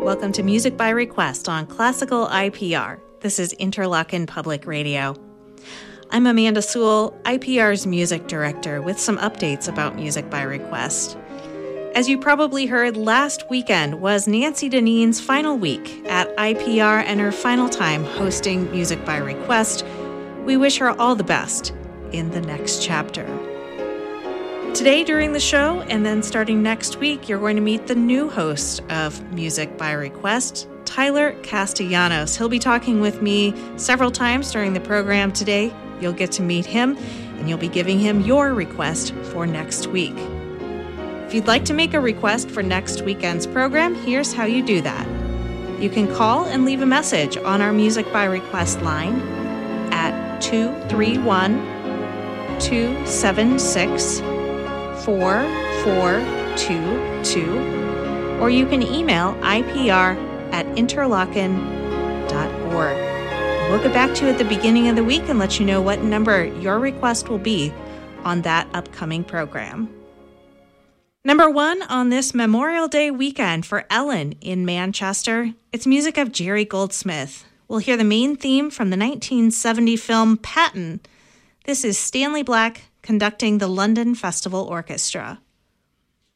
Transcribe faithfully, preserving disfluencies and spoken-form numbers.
Welcome to Music by Request on Classical I P R. This is Interlochen Public Radio. I'm Amanda Sewell, I P R's music director, with some updates about Music by Request. As you probably heard, last weekend was Nancy Deneen's final week at I P R and her final time hosting Music by Request. We wish her all the best in the next chapter. Today during the show, and then starting next week, you're going to meet the new host of Music by Request, Tyler Castellanos. He'll be talking with me several times during the program today. You'll get to meet him, and you'll be giving him your request for next week. If you'd like to make a request for next weekend's program, here's how you do that. You can call and leave a message on our Music by Request line at two three one, two seven six, four four two two, or you can email I P R at interlochen dot org. We'll get back to you at the beginning of the week and let you know what number your request will be on that upcoming program. Number one on this Memorial Day weekend for Ellen in Manchester, it's music of Jerry Goldsmith. We'll hear the main theme from the nineteen seventy film Patton. This is Stanley Black conducting the London Festival Orchestra.